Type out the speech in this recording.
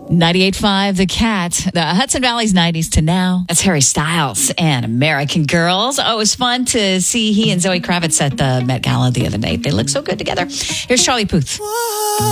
98.5 The Cat, the Hudson Valley's 90s to now. That's Harry Styles and American Girls. Oh, it was fun to see he and Zoe Kravitz at the Met Gala the other night. They look so good together. Here's Charlie Puth.